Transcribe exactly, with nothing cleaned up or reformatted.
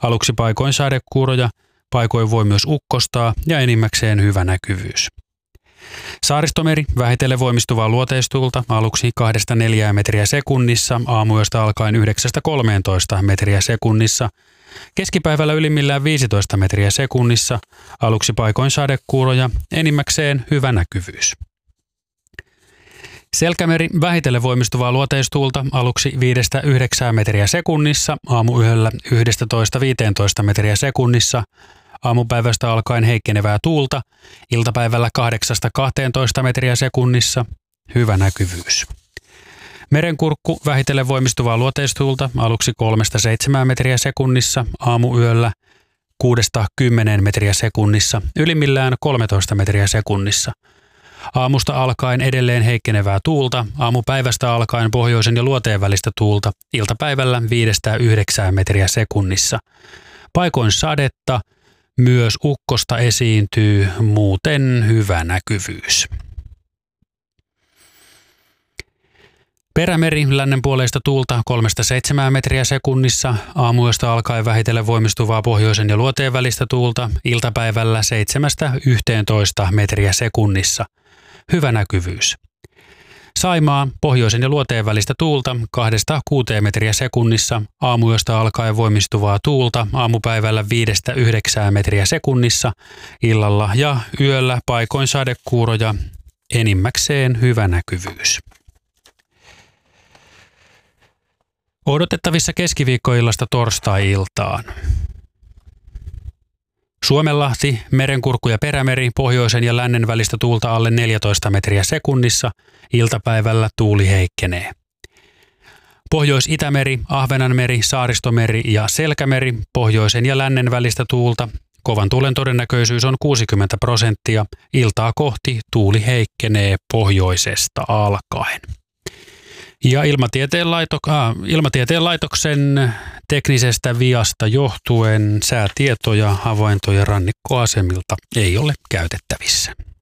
Aluksi paikoin sadekuuroja, paikoin voi myös ukkostaa ja enimmäkseen hyvä näkyvyys. Saaristomeri vähitellen voimistuvaa luoteistuulta aluksi kahdesta neljään metriä sekunnissa, aamuyöstä alkaen yhdeksästä kolmeentoista metriä sekunnissa, keskipäivällä ylimmillään viisitoista metriä sekunnissa, aluksi paikoin sadekuuroja, enimmäkseen hyvä näkyvyys. Selkämeri vähitellen voimistuvaa luoteistuulta aluksi viidestä yhdeksään metriä sekunnissa, aamuyöllä yhdestätoista viiteentoista metriä sekunnissa, aamupäivästä alkaen heikkenevää tuulta, iltapäivällä kahdeksasta kahteentoista metriä sekunnissa, hyvä näkyvyys. Merenkurkku vähitellen voimistuvaa luoteistuulta aluksi kolmesta seitsemään metriä sekunnissa, aamuyöllä kuudesta kymmeneen metriä sekunnissa, ylimmillään kolmetoista metriä sekunnissa. Aamusta alkaen edelleen heikkenevää tuulta, aamupäivästä alkaen pohjoisen ja luoteen välistä tuulta, iltapäivällä viidestä yhdeksään metriä sekunnissa. Paikoin sadetta, myös ukkosta esiintyy, muuten hyvä näkyvyys. Perämeri lännenpuoleista tuulta kolmesta seitsemään metriä sekunnissa, aamuyöstä alkaen vähitellen voimistuvaa pohjoisen ja luoteen välistä tuulta, iltapäivällä seitsemästä yhteentoista metriä sekunnissa. Hyvä näkyvyys. Saimaa pohjoisen ja luoteen välistä tuulta kahdesta kuuteen metriä sekunnissa, aamuyöstä alkaen voimistuvaa tuulta, aamupäivällä viidestä yhdeksään metriä sekunnissa, illalla ja yöllä paikoin sadekuuroja, enimmäkseen hyvä näkyvyys. Odotettavissa keskiviikkoillasta torstai-iltaan. Suomenlahti, Merenkurkku ja Perämeri, pohjoisen ja lännen välistä tuulta alle neljätoista metriä sekunnissa, iltapäivällä tuuli heikkenee. Pohjois-Itämeri, Ahvenanmeri, Saaristomeri ja Selkämeri, pohjoisen ja lännen välistä tuulta, kovan tuulen todennäköisyys on kuusikymmentä prosenttia, iltaa kohti tuuli heikkenee pohjoisesta alkaen. Ja Ilmatieteen, laito- äh, Ilmatieteen laitoksen teknisestä viasta johtuen säätietoja havaintoja rannikkoasemilta ei ole käytettävissä.